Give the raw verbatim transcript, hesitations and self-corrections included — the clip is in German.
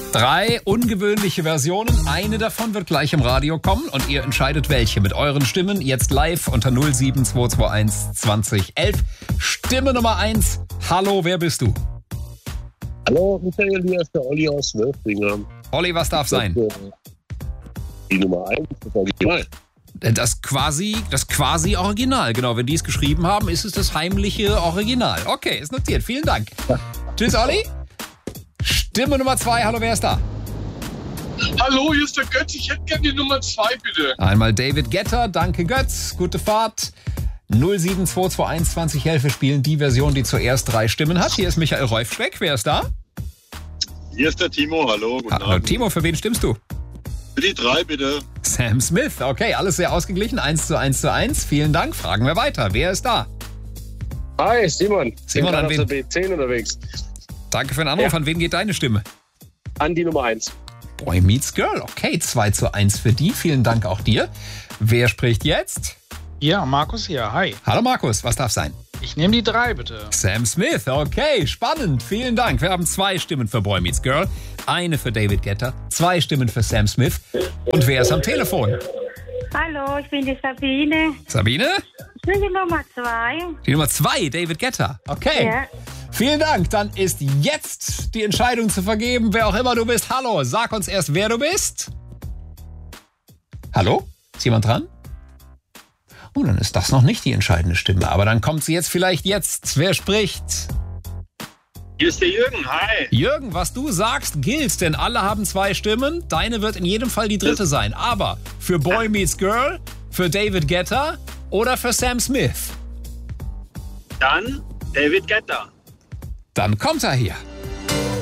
Drei ungewöhnliche Versionen. Eine davon wird gleich im Radio kommen und ihr entscheidet welche. Mit euren Stimmen jetzt live unter null sieben zwei zwei eins zwanzig elf. Stimme Nummer eins. Hallo, wer bist du? Hallo, Michael, hier ist der Olli aus Wölfingen. Olli, was darf sein? Die Nummer eins, das Original. Das quasi, das quasi Original, genau. Wenn die es geschrieben haben, ist es das heimliche Original. Okay, ist notiert. Vielen Dank. Tschüss, Olli. Stimme Nummer zwei. Hallo, wer ist da? Hallo, hier ist der Götz. Ich hätte gerne die Nummer zwei, bitte. Einmal David Guetta. Danke, Götz. Gute Fahrt. null sieben zwei zwei eins zwanzig elf. Wir spielen die Version, die zuerst drei Stimmen hat. Hier ist Michael Reufschreck. Wer ist da? Hier ist der Timo. Hallo, guten Hallo, Abend. Timo. Für wen stimmst du? Für die drei, bitte. Sam Smith. Okay, alles sehr ausgeglichen. eins zu eins zu eins. Vielen Dank. Fragen wir weiter. Wer ist da? Hi, Simon. Simon, an auf wen? der B zehn unterwegs. Danke für den Anruf. Ja. An wen geht deine Stimme? An die Nummer eins. Boy Meets Girl. Okay, zwei zu eins für die. Vielen Dank auch dir. Wer spricht jetzt? Ja, Markus hier. Hi. Hallo Markus, was darf sein? Ich nehme die drei, bitte. Sam Smith. Okay, spannend. Vielen Dank. Wir haben zwei Stimmen für Boy Meets Girl. Eine für David Guetta. Zwei Stimmen für Sam Smith. Und wer ist am Telefon? Hallo, ich bin die Sabine. Sabine? Ich bin die Nummer zwei. Die Nummer zwei, David Guetta. Okay. Ja. Vielen Dank. Dann ist jetzt die Entscheidung zu vergeben, wer auch immer du bist. Hallo, sag uns erst, wer du bist. Hallo? Ist jemand dran? Oh, dann ist das noch nicht die entscheidende Stimme. Aber dann kommt sie jetzt vielleicht jetzt. Wer spricht? Hier ist der Jürgen. Hi. Jürgen, was du sagst, gilt, denn alle haben zwei Stimmen. Deine wird in jedem Fall die dritte sein. Aber für Boy Meets Girl, für David Guetta oder für Sam Smith? Dann David Guetta. Dann kommt er hier.